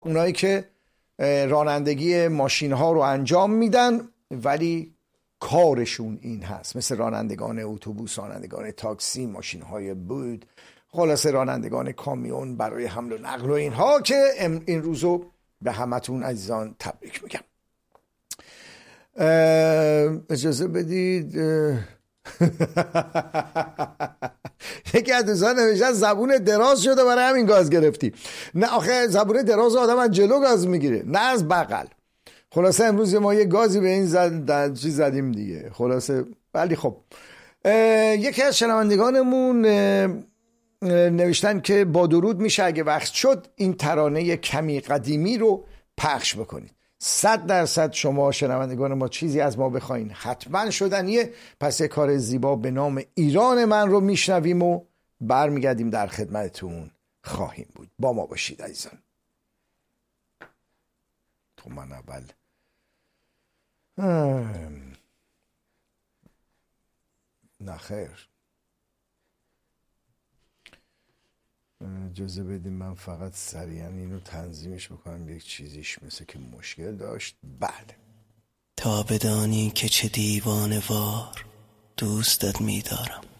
اونایی که رانندگی ماشین ها رو انجام میدن ولی کارشون این هست، مثل رانندگان اتوبوس، رانندگان تاکسی، ماشین های بود، خلاصه رانندگان کامیون برای حمل و نقل و اینها، که این روزو به همتون عزیزان تبریک میگم. اجازه بدید یکی از دوستان نوشته زبون دراز شده برای همین گاز گرفتی. نه آخه زبون دراز آدم از جلو گاز میگیره نه از بغل. خلاصه امروز ما یه گازی به این چیز زدیم دیگه. خلاصه ولی خب یکی از شنوندگانمون نوشتن که با درود میشه اگه وقت شد این ترانه کمی قدیمی رو پخش بکنید. 100% شما شنوندگان ما چیزی از ما بخواین حتما شدنیه. پس یه کار زیبا به نام ایران من رو میشنویم و برمیگردیم در خدمتتون خواهیم بود. با ما باشید عزیزان. تو من اول نه خیر، اجازه بدیم من فقط سریعا اینو تنظیمش بکنم. یک چیزیش مثل که مشکل داشت. بله. تا بدانی که چه دیوانه وار دوستت می‌دارم.